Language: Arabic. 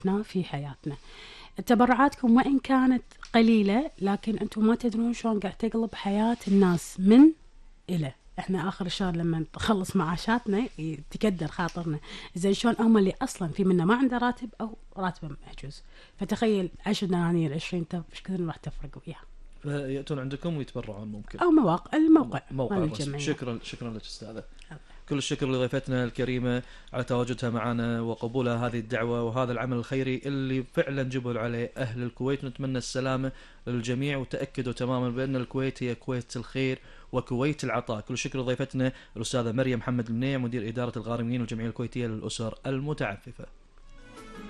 في حياتنا. تبرعاتكم وإن كانت قليلة، لكن أنتم ما تدرون شلون قاعد تقلب حياة الناس من إلى. إحنا آخر الشهر لما نخلص معاشاتنا تقدر خاطرنا زين شلون هم اللي أصلا في منا ما عنده راتب أو راتبه محجوز. فتخيل 10 دنانير 20 إيش كثر راح تفرق وياها. فيأتون عندكم ويتبرعون ممكن، أو الموقع الرسمي. شكرا لك أستاذة. كل الشكر لضيفتنا الكريمة على تواجدها معنا وقبولها هذه الدعوة وهذا العمل الخيري اللي فعلا جبل عليه أهل الكويت. نتمنى السلامة للجميع، وتأكدوا تماما بأن الكويت هي كويت الخير وكويت العطاء. كل الشكر لضيفتنا الأستاذة مريم محمد المنيع، مدير إدارة الغارمين والجمعية الكويتية للأسر المتعففة.